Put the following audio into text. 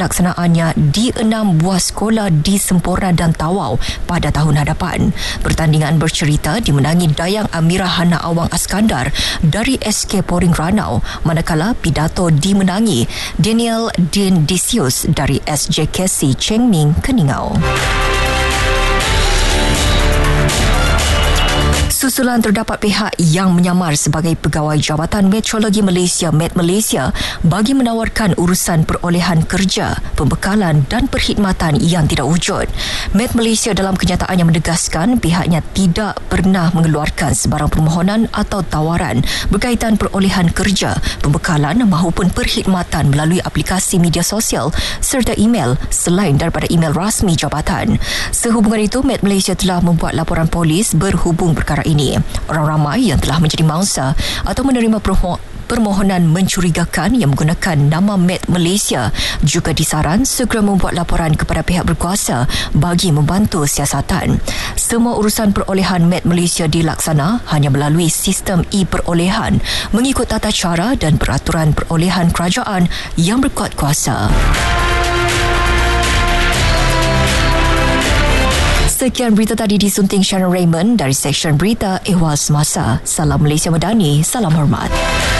pelaksanaannya di 6 buah sekolah di Semporna dan Tawau pada tahun hadapan. Pertandingan bercerita dimenangi Dayang Amirah Hana Awang Askandar dari SK Poring Ranau, manakala pidato dimenangi Daniel Din Disius dari SJKC Cheng Ning Keningau. Susulan terdapat pihak yang menyamar sebagai pegawai Jabatan Meteorologi Malaysia (Met Malaysia) bagi menawarkan urusan perolehan kerja, pembekalan dan perkhidmatan yang tidak wujud. Met Malaysia dalam kenyataannya menegaskan pihaknya tidak pernah mengeluarkan sebarang permohonan atau tawaran berkaitan perolehan kerja, pembekalan maupun perkhidmatan melalui aplikasi media sosial serta email selain daripada email rasmi jabatan. Sehubungan itu, Met Malaysia telah membuat laporan polis berhubung perkara ini. Orang ramai yang telah menjadi mangsa atau menerima permohonan mencurigakan yang menggunakan nama Met Malaysia juga disaran segera membuat laporan kepada pihak berkuasa bagi membantu siasatan. Semua urusan perolehan Met Malaysia dilaksana hanya melalui sistem e-perolehan mengikut tata cara dan peraturan perolehan kerajaan yang berkuat kuasa. Sekian berita tadi disunting Sharon Raymond dari Seksyen Berita Ehwal Semasa. Salam Malaysia Madani, salam hormat.